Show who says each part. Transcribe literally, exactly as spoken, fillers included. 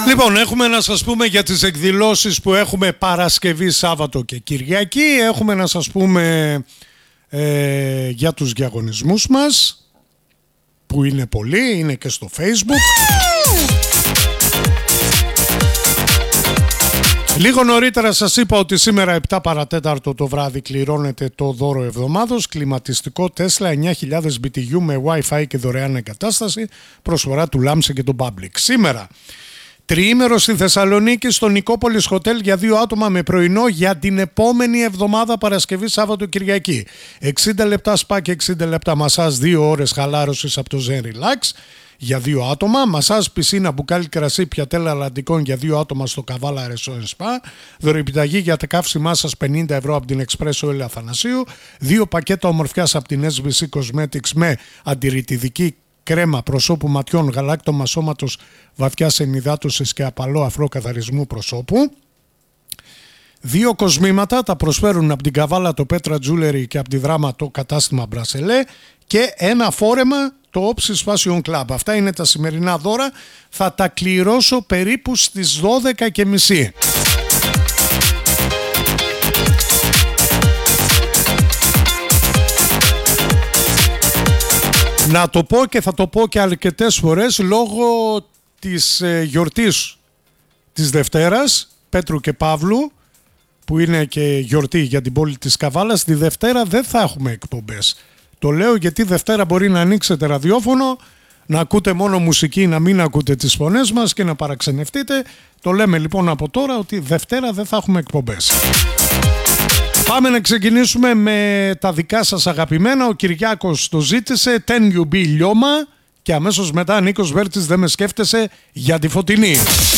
Speaker 1: Λοιπόν, έχουμε να σας πούμε για τις εκδηλώσεις που έχουμε Παρασκευή, Σάββατο και Κυριακή. Έχουμε να σας πούμε ε, για τους διαγωνισμούς μας, που είναι πολλοί, είναι και στο Facebook. Λίγο νωρίτερα σας είπα ότι σήμερα επτά παρατέταρτο το βράδυ κληρώνεται το δώρο εβδομάδος, κλιματιστικό Tesla εννιά χιλιάδες μπι τι γιου με Wi-Fi και δωρεάν εγκατάσταση, προσφορά του Λάμψε και του Public. Σήμερα τριήμερο στη Θεσσαλονίκη στο Νικόπολης Χοτέλ για δύο άτομα με πρωινό για την επόμενη εβδομάδα Παρασκευή, Σάββατο, Κυριακή. εξήντα λεπτά σπα και εξήντα λεπτά μασάζ, δύο ώρες χαλάρωσης από το Zen Relax για δύο άτομα. Μασάζ, πισίνα, μπουκάλι κρασί, πιατέλα αλλαντικών για δύο άτομα στο Καβάλα Ρεσό Σπα. Δωρεπιταγή για τα καύσιμά σας πενήντα ευρώ από την Εξπρέσο Έλα Αθανασίου. Δύο πακέτα ομορφιάς από την ες βι σι Cosmetics με αντιρρητιδική κρέμα προσώπου, ματιών, γαλάκτωμα σώματος, βαθιάς ενυδάτωσης και απαλό αφρό καθαρισμού προσώπου. Δύο κοσμήματα τα προσφέρουν από την Καβάλα το Πέτρα Jewelry και από τη Δράμα το κατάστημα Μπρασελέ και ένα φόρεμα το Όψης Fashion Club. Αυτά είναι τα σημερινά δώρα. Θα τα κληρώσω περίπου στις δώδεκα και μισή. Να το πω και θα το πω και αρκετές φορές, λόγω της ε, γιορτής της Δευτέρας, Πέτρου και Παύλου, που είναι και γιορτή για την πόλη της Καβάλας, τη Δευτέρα δεν θα έχουμε εκπομπές. Το λέω γιατί Δευτέρα μπορεί να ανοίξετε ραδιόφωνο, να ακούτε μόνο μουσική, να μην ακούτε τις φωνές μας και να παραξενευτείτε. Το λέμε λοιπόν από τώρα ότι Δευτέρα δεν θα έχουμε εκπομπές. Πάμε να ξεκινήσουμε με τα δικά σας αγαπημένα. Ο Κυριάκος το ζήτησε, ten you be λιώμα, και αμέσως μετά Νίκος Βέρτης δεν με σκέφτεσαι για τη Φωτεινή.